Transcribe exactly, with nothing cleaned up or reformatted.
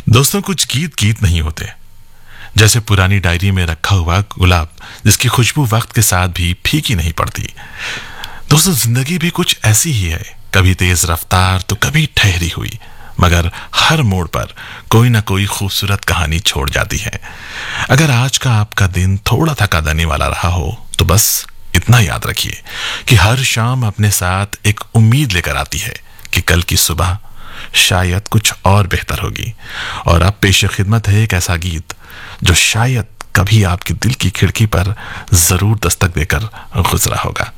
दोस्तों, कुछ गीत गीत नहीं होते, जैसे पुरानी डायरी में रखा हुआ गुलाब जिसकी खुशबू वक्त के साथ भी फीकी नहीं पड़ती। दोस्तों, जिंदगी भी कुछ ऐसी ही है, कभी तेज रफ्तार तो कभी ठहरी हुई, मगर हर मोड़ पर कोई ना कोई खूबसूरत कहानी छोड़ जाती है। अगर आज का आपका दिन थोड़ा थका देने वाला रहा हो तो बस इतना याद रखिए कि हर शाम अपने साथ एक उम्मीद लेकर आती है कि कल की सुबह शायद कुछ और बेहतर होगी। और अब पेश खिदमत है एक ऐसा गीत जो शायद कभी आपके दिल की खिड़की पर जरूर दस्तक देकर गुजरा होगा।